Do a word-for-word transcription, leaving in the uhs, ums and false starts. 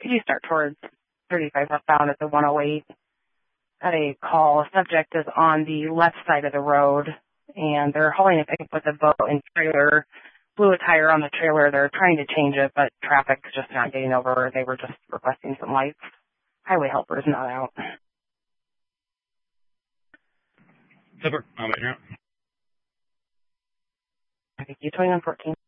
Could you start towards thirty-five westbound at the one oh eight? Got a call. Subject is on the left side of the road, and they're hauling a pickup with a boat and trailer. Blew a tire on the trailer. They're trying to change it, but traffic's just not getting over. They were just requesting some lights. Highway helper is not out. Super. I'll wait here. Thank you, twenty-one fourteen.